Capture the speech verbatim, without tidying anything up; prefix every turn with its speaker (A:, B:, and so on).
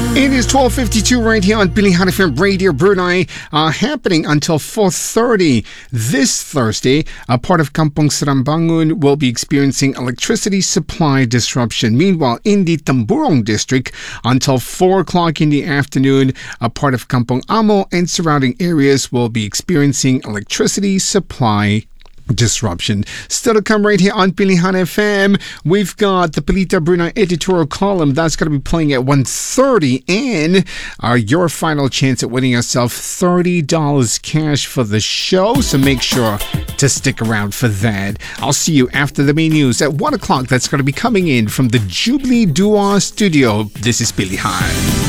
A: It is twelve fifty-two right here on Pilihan F M Radio Brunei, uh, happening until four thirty this Thursday. A part of Kampong Serambangun will be experiencing electricity supply disruption. Meanwhile, in the Tamburong district, until four o'clock in the afternoon, a part of Kampong Amo and surrounding areas will be experiencing electricity supply disruption. Still to come right here on Pilihan F M, we've got the Pelita Brunei editorial column that's going to be playing at one thirty, and uh, your final chance at winning yourself thirty dollars cash for the show, so make sure to stick around for that. I'll see you after the main news at one o'clock. That's going to be coming in from the Jubilee Dua studio. This is Pilihan.